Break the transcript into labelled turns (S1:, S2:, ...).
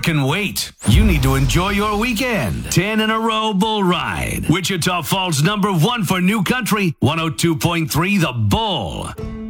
S1: can wait. You need to enjoy your weekend. 10 in a row bull ride. Wichita Falls #1 for New Country, 102.3 The Bull.